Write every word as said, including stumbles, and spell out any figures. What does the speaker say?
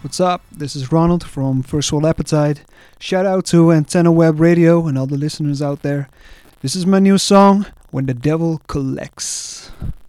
What's up? This is Ronald from First World Appetite. Shout out to Antenna Web Radio and all the listeners out there. This is my new song, When the Devil Collects.